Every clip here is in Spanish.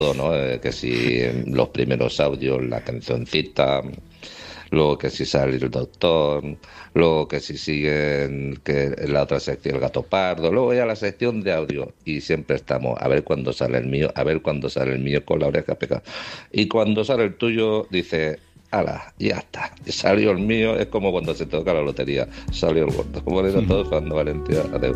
¿no? Que si los primeros audios, la cancioncita, luego que si sale el doctor, luego que si siguen que en la otra sección el gato pardo, luego ya la sección de audio y siempre estamos a ver cuándo sale el mío, a ver cuándo sale el mío con la oreja pegada. Y cuando sale el tuyo dice, ala, ya está, salió el mío, es como cuando se toca la lotería, salió el gordo. Por eso todos cuando Valentía, adeu.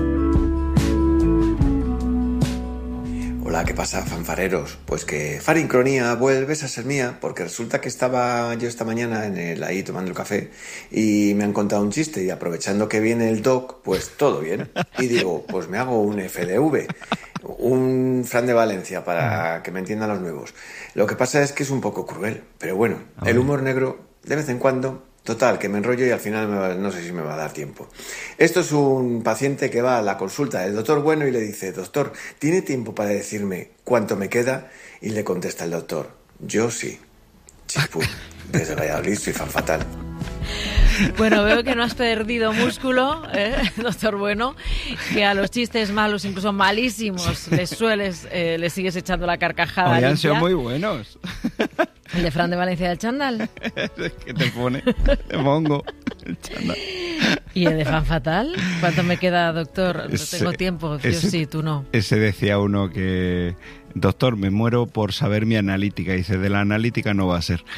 Hola, ¿qué pasa, fanfareros? Pues que Farincronía vuelves a ser mía, porque resulta que estaba yo esta mañana ahí tomando el café y me han contado un chiste y aprovechando que viene el doc, pues todo bien. Y digo, pues me hago un FDV, un Fran de Valencia para que me entiendan los nuevos. Lo que pasa es que es un poco cruel, pero bueno, el humor negro de vez en cuando... Total, que me enrollo y al final no sé si me va a dar tiempo. Esto es un paciente que va a la consulta del doctor Bueno y le dice, doctor, ¿tiene tiempo para decirme cuánto me queda? Y le contesta el doctor, yo sí. Chispum, desde Valladolid soy fan fatal. Bueno, veo que no has perdido músculo, doctor Bueno, que a los chistes malos, incluso malísimos, les sigues echando la carcajada. Hoy han sido muy buenos. ¿El de Fran de Valencia del chándal? ¿Qué te pone? Te pongo el chándal. ¿Y el de fan fatal? ¿Cuánto me queda, doctor? No tengo tiempo. Yo sí, tú no. Ese decía uno que... Doctor, me muero por saber mi analítica. Y dice, de la analítica no va a ser.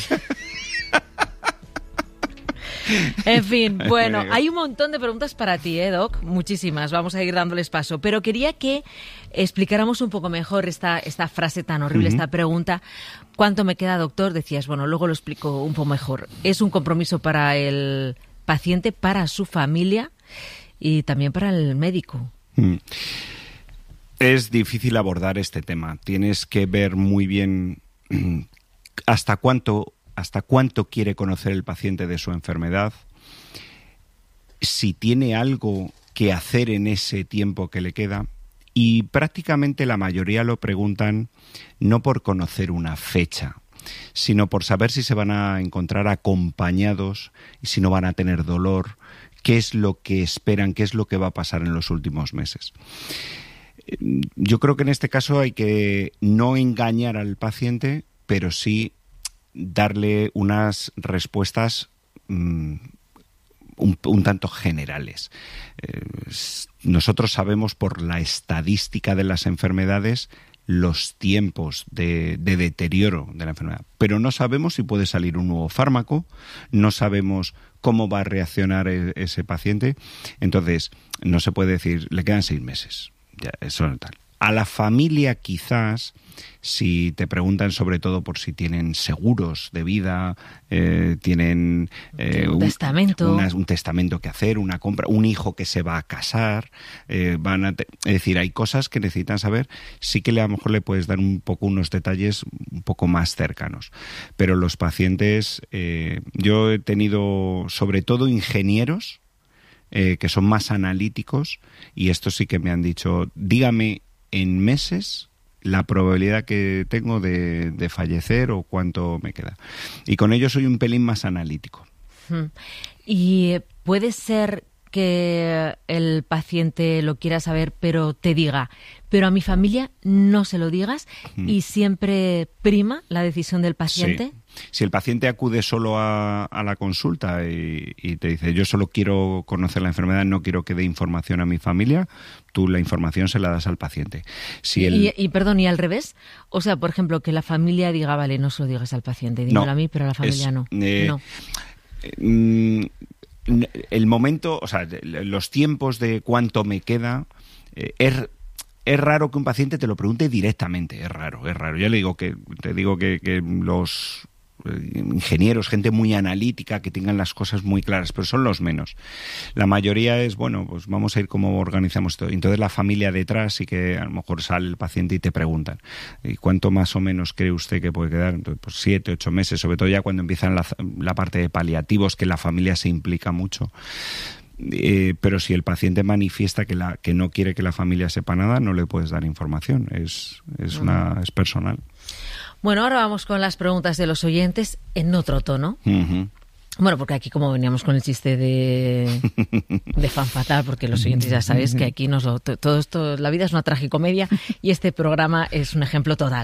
En fin, bueno, hay un montón de preguntas para ti, Doc, muchísimas, vamos a ir dándoles paso, pero quería que explicáramos un poco mejor esta frase tan horrible, esta pregunta, ¿cuánto me queda, doctor? Decías, bueno, luego lo explico un poco mejor. Es un compromiso para el paciente, para su familia y también para el médico. Es difícil abordar este tema, tienes que ver muy bien hasta cuánto quiere conocer el paciente de su enfermedad, si tiene algo que hacer en ese tiempo que le queda, y prácticamente la mayoría lo preguntan no por conocer una fecha, sino por saber si se van a encontrar acompañados y si no van a tener dolor, qué es lo que esperan, qué es lo que va a pasar en los últimos meses. Yo creo que en este caso hay que no engañar al paciente, pero sí darle unas respuestas un tanto generales. Nosotros sabemos por la estadística de las enfermedades los tiempos de deterioro de la enfermedad, pero no sabemos si puede salir un nuevo fármaco, no sabemos cómo va a reaccionar ese paciente. Entonces, no se puede decir, le quedan 6 meses. Ya, eso no tal. A la familia quizás, si te preguntan sobre todo por si tienen seguros de vida, tienen un testamento, un testamento que hacer, una compra, un hijo que se va a casar, es decir, hay cosas que necesitan saber, sí que a lo mejor le puedes dar unos detalles un poco más cercanos. Pero los pacientes, yo he tenido sobre todo ingenieros que son más analíticos y estos sí que me han dicho, dígame en meses la probabilidad que tengo de fallecer o cuánto me queda. Y con ello soy un pelín más analítico. Y puede ser que el paciente lo quiera saber, pero te diga, pero a mi familia no se lo digas, y siempre prima la decisión del paciente. Sí. Si el paciente acude solo a la consulta y te dice, yo solo quiero conocer la enfermedad, no quiero que dé información a mi familia, tú la información se la das al paciente. Perdón, ¿y al revés? O sea, por ejemplo, que la familia diga, vale, no se lo digas al paciente, dímelo a mí, pero a la familia no. El momento, o sea, los tiempos de cuánto me queda, es raro que un paciente te lo pregunte directamente, es raro. Te digo que los ingenieros, gente muy analítica, que tengan las cosas muy claras, pero son los menos. La mayoría es, bueno, pues vamos a ir cómo organizamos todo. Entonces la familia detrás sí que a lo mejor sale el paciente y te preguntan, ¿y cuánto más o menos cree usted que puede quedar? Entonces, pues 7, 8 meses, sobre todo ya cuando empiezan la parte de paliativos, que la familia se implica mucho. Pero si el paciente manifiesta que no quiere que la familia sepa nada, no le puedes dar información, es personal. Bueno, ahora vamos con las preguntas de los oyentes en otro tono. Bueno, porque aquí como veníamos con el chiste de fan fatal, porque los oyentes ya sabéis que aquí todo esto, la vida es una tragicomedia y este programa es un ejemplo total.